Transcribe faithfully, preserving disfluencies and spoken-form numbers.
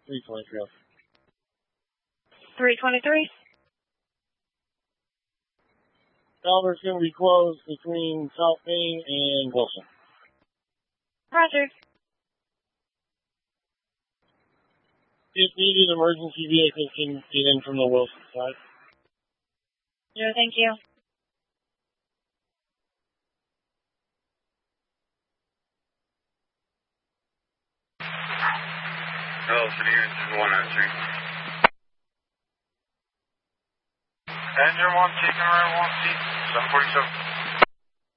three twenty-three. three twenty-three. Albert's going to be closed between South Main and Wilson. Roger. If needed, emergency vehicles can get in from the Wilson side. No, thank you. Hello, City Engine one oh three. Engine one, taking around one seat, seven forty-seven.